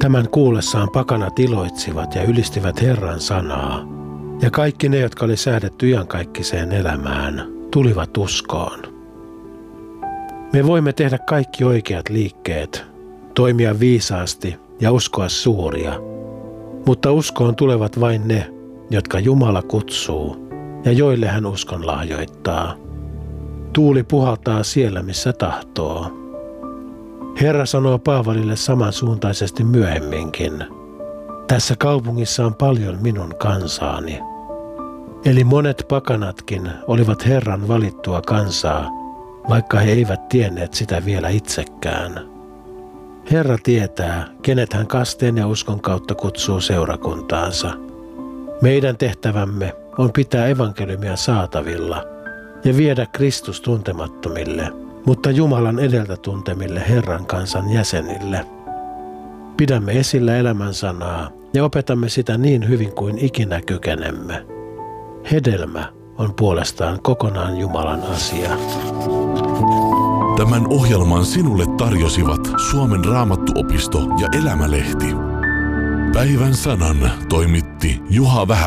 Tämän kuullessaan pakanat iloitsivat ja ylistivät Herran sanaa, ja kaikki ne, jotka oli säädetty iankaikkiseen elämään, tulivat uskoon. Me voimme tehdä kaikki oikeat liikkeet, toimia viisaasti ja uskoa suuria, mutta uskoon tulevat vain ne, jotka Jumala kutsuu ja joille hän uskon lahjoittaa. Tuuli puhaltaa siellä, missä tahtoo. Herra sanoo Paavalille samansuuntaisesti myöhemminkin. Tässä kaupungissa on paljon minun kansaani. Eli monet pakanatkin olivat Herran valittua kansaa, vaikka he eivät tienneet sitä vielä itsekään. Herra tietää, kenet hän kasteen ja uskon kautta kutsuu seurakuntaansa. Meidän tehtävämme on pitää evankeliumia saatavilla ja viedä Kristus tuntemattomille, mutta Jumalan edeltä tuntemille Herran kansan jäsenille. Pidämme esillä elämän sanaa ja opetamme sitä niin hyvin kuin ikinä kykenemme. Hedelmä on puolestaan kokonaan Jumalan asia. Tämän ohjelman sinulle tarjosivat Suomen Raamattuopisto ja Elämälehti. Päivän sanan toimitti Juha Vähä.